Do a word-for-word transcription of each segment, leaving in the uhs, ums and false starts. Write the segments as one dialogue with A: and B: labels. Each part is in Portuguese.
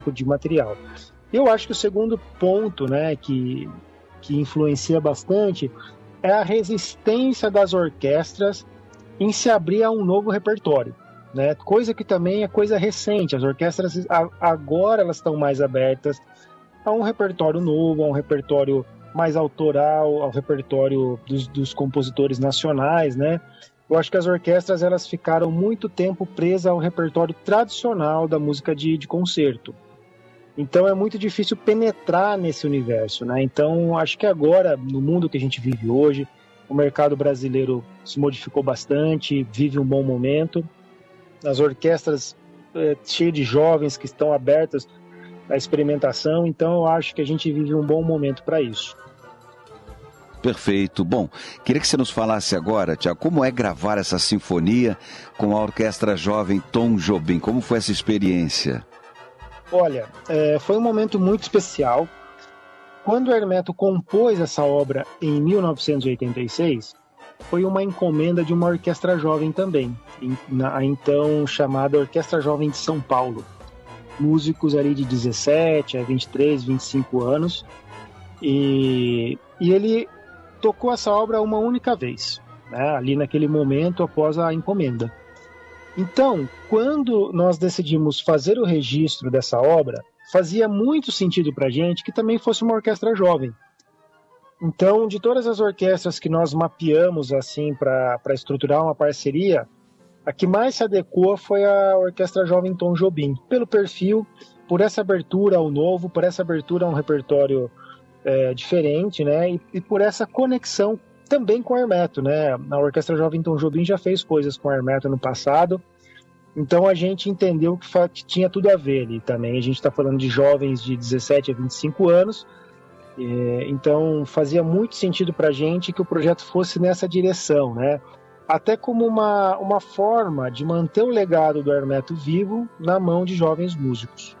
A: tipo de material. Eu acho que o segundo ponto, né, que, que influencia bastante é a resistência das orquestras em se abrir a um novo repertório, né? Coisa que também é coisa recente. As orquestras agora elas estão mais abertas a um repertório novo, a um repertório mais autoral, ao repertório dos, dos compositores nacionais, né? Eu acho que as orquestras elas ficaram muito tempo presas ao repertório tradicional da música de, de concerto. Então é muito difícil penetrar nesse universo, né? Então acho que agora, no mundo que a gente vive hoje, o mercado brasileiro se modificou bastante, vive um bom momento. As orquestras é, cheias de jovens que estão abertas à experimentação, então eu acho que a gente vive um bom momento para isso.
B: Perfeito. Bom, queria que você nos falasse agora, Tiago, como é gravar essa sinfonia com a Orquestra Jovem Tom Jobim? Como foi essa experiência?
A: Olha, é, foi um momento muito especial. Quando o Hermeto compôs essa obra em mil novecentos e oitenta e seis, foi uma encomenda de uma orquestra jovem também, a então chamada Orquestra Jovem de São Paulo. Músicos ali de dezessete a vinte e três, vinte e cinco anos. E, e ele tocou essa obra uma única vez, né, ali naquele momento após a encomenda. Então, quando nós decidimos fazer o registro dessa obra, fazia muito sentido para a gente que também fosse uma orquestra jovem. Então, de todas as orquestras que nós mapeamos assim para estruturar uma parceria, a que mais se adequou foi a Orquestra Jovem Tom Jobim, pelo perfil, por essa abertura ao novo, por essa abertura a um repertório é, diferente, né? E, e por essa conexão também com o Hermeto, né? A Orquestra Jovem Tom Jobim já fez coisas com o Hermeto no passado, então a gente entendeu que, que tinha tudo a ver ali também. A gente está falando de jovens de dezessete a vinte e cinco anos, é, então fazia muito sentido para a gente que o projeto fosse nessa direção, né? Até como uma, uma forma de manter o legado do Hermeto vivo na mão de jovens músicos.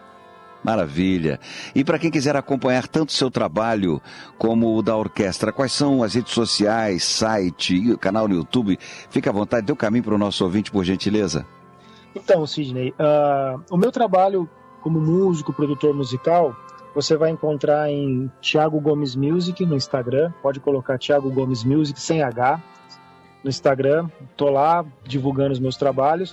B: Maravilha. E para quem quiser acompanhar tanto o seu trabalho como o da orquestra, quais são as redes sociais, site, canal no YouTube? Fique à vontade, dê o caminho para o nosso ouvinte, por gentileza.
A: Então, Sidney, uh, o meu trabalho como músico, produtor musical, você vai encontrar em Thiago Gomes Music no Instagram. Pode colocar Thiago Gomes Music sem H no Instagram. Estou lá divulgando os meus trabalhos.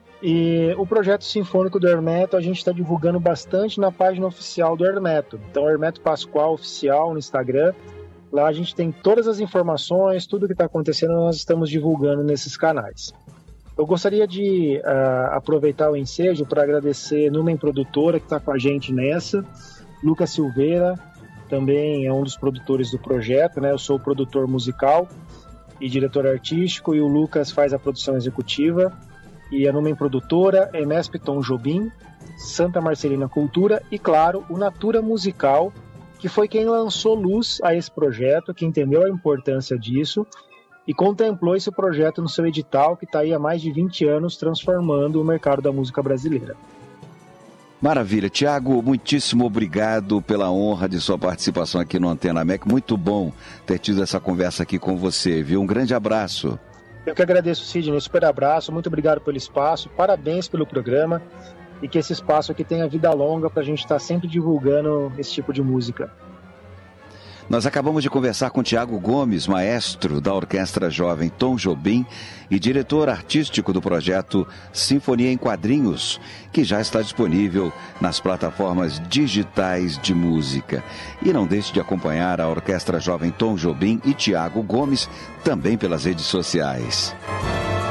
A: E o projeto sinfônico do Hermeto a gente está divulgando bastante na página oficial do Hermeto. Então, Hermeto Pascoal Oficial no Instagram. Lá a gente tem todas as informações, tudo que está acontecendo nós estamos divulgando nesses canais. Eu gostaria de uh, aproveitar o ensejo para agradecer Numen Produtora, que está com a gente nessa. Lucas Silveira também é um dos produtores do projeto, né? Eu sou o produtor musical e diretor artístico, e o Lucas faz a produção executiva. E a Numen Produtora, Enesp Tom Jobim, Santa Marcelina Cultura e, claro, o Natura Musical, que foi quem lançou luz a esse projeto, que entendeu a importância disso e contemplou esse projeto no seu edital, que está aí há mais de vinte anos transformando o mercado da música brasileira.
B: Maravilha. Tiago, muitíssimo obrigado pela honra de sua participação aqui no Antena M E C. Muito bom ter tido essa conversa aqui com você, viu? Um grande abraço.
A: Eu que agradeço, Sidney. Super abraço. Muito obrigado pelo espaço. Parabéns pelo programa. E que esse espaço aqui tenha vida longa para a gente estar sempre divulgando esse tipo de música.
B: Nós acabamos de conversar com Tiago Gomes, maestro da Orquestra Jovem Tom Jobim e diretor artístico do projeto Sinfonia em Quadrinhos, que já está disponível nas plataformas digitais de música. E não deixe de acompanhar a Orquestra Jovem Tom Jobim e Tiago Gomes também pelas redes sociais.